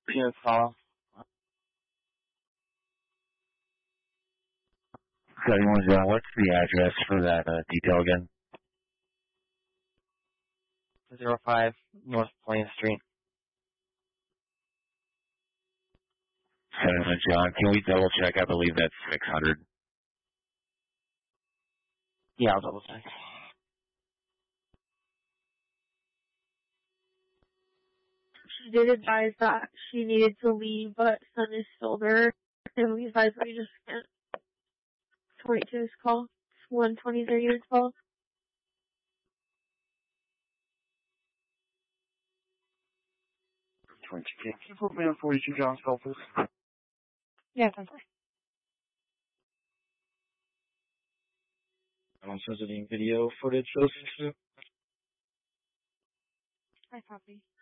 Yes, call. 71 John, what's the address for that detail again? 05 North Plain Street. 71 John, can we double check? I believe that's 600. Yeah, I'll double check. She did advise that she needed to leave, but son is still there. And we advised that we just can't wait to his call. 1:23 his call. 20. Can you put me on 42 John's call, please? Yeah, that's right. I'm sending video footage. I copy.